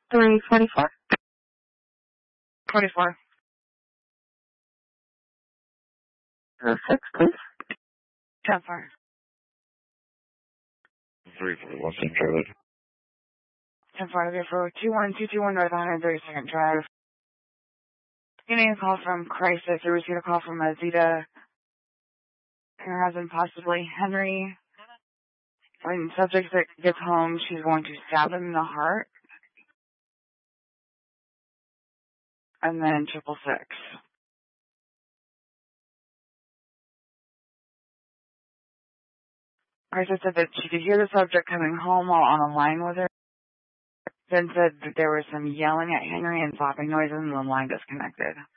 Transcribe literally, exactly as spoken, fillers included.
three forty-four. twenty-four. zero six, please. ten four. three forty-one, same Charlie. ten four, for two one two two one North one hundred thirty-second Drive. Getting a call from Crisis. I received a call from Azita and her husband, possibly Henry. When the subject gets home, she's going to stab him in the heart. And then triple six. Crisis said that she could hear the subject coming home while on the line with her. Then said that there was some yelling at Henry and slapping noises and the line disconnected.